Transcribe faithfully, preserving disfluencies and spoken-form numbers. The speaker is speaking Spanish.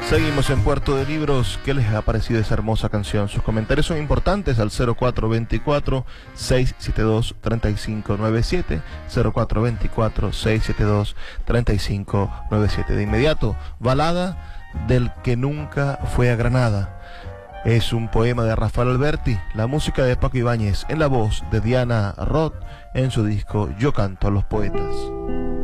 Seguimos en Puerto de Libros. ¿Qué les ha parecido esa hermosa canción? Sus comentarios son importantes al cero cuatro dos cuatro, seis siete dos, tres cinco nueve siete, cero cuatro dos cuatro, seis siete dos, tres cinco nueve siete. De inmediato, Balada del que nunca fue a Granada. Es un poema de Rafael Alberti, la música de Paco Ibáñez, en la voz de Diana Roth, en su disco Yo canto a los poetas.